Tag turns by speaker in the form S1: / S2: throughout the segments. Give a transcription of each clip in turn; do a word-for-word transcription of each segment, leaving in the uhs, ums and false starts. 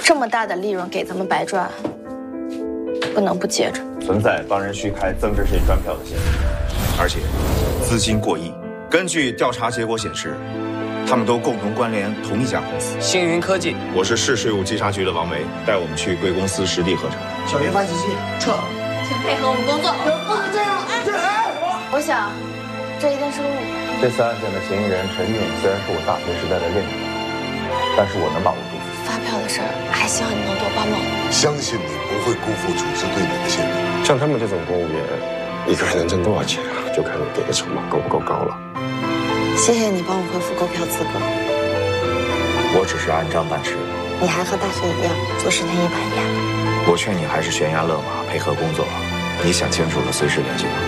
S1: 这么大的利润给咱们白赚，不能不接着。
S2: 存在帮人续开增值税专票的现象，而且资金过亿。根据调查结果显示，他们都共同关联同一家公司——
S3: 星云科技。
S2: 我是市税务稽查局的王维，带我们去贵公司实地核查。
S4: 小云发信息，撤，
S1: 请配合我们工作。
S4: 不能这样！
S1: 我想，这一定是个误会。
S2: 这次案件的嫌疑人陈韵虽然是我大学时代的恋人，但是我能把握住。
S1: 发票的事儿，还希望你能多帮帮我。
S5: 相信你不会辜负组织对你的信任。
S6: 像他们这种公务员，一个人能挣多少钱啊？就看你给的筹码够不够高了。
S1: 谢谢你帮我恢复购票资格。
S2: 我只是按章办事。
S1: 你还和大学一样，做事听一板一眼。
S2: 我劝你还是悬崖勒马，配合工作。你想清楚了，随时联系我。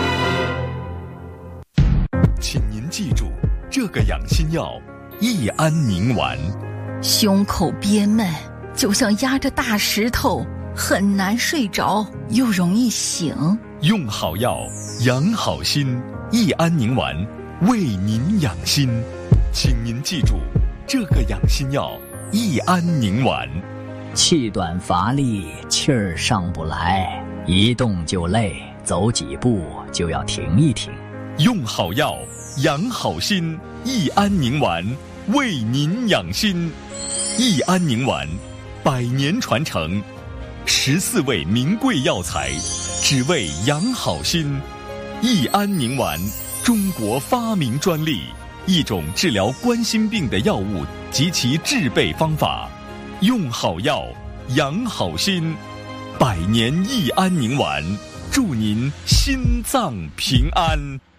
S7: 请您记住，这个养心药益安宁丸。
S8: 胸口憋闷，就像压着大石头，很难睡着，又容易醒。
S7: 用好药，养好心，益安宁丸为您养心。请您记住，这个养心药益安宁丸。
S9: 气短乏力，气儿上不来，一动就累，走几步就要停一停。
S7: 用好药，养好心，益安宁丸为您养心。益安宁丸，百年传承，十四味名贵药材，只为养好心。益安宁丸，中国发明专利，一种治疗冠心病的药物及其制备方法。用好药，养好心，百年益安宁丸，祝您心脏平安。